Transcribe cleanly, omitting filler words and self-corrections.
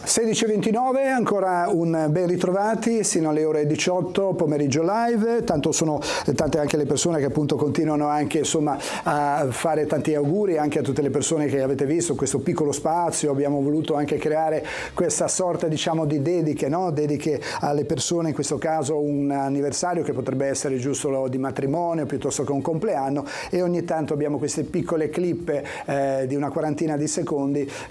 16:29, ancora un ben ritrovati sino alle ore 18, pomeriggio live. Tanto sono tante anche le persone che appunto continuano anche insomma a fare tanti auguri anche a tutte le persone che avete visto questo piccolo spazio. Abbiamo voluto anche creare questa sorta diciamo di dediche, no? Dediche alle persone, in questo caso un anniversario che potrebbe essere giusto di matrimonio piuttosto che un compleanno, e ogni tanto abbiamo queste piccole clip di una quarantina di secondi